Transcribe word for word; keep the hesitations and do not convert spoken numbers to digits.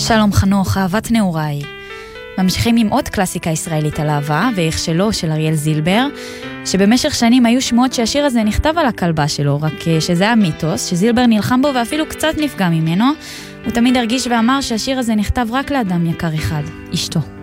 שלום חנוך, אהבת נעוריי. ממשיכים עם עוד קלאסיקה ישראלית על אהבה, ואיך שלו של אריאל זילבר, שבמשך שנים היו שמועות שהשיר הזה נכתב על הכלבה שלו, רק שזה היה מיתוס, שזילבר נלחם בו ואפילו קצת נפגע ממנו. הוא תמיד הרגיש ואמר שהשיר הזה נכתב רק לאדם יקר אחד, אשתו.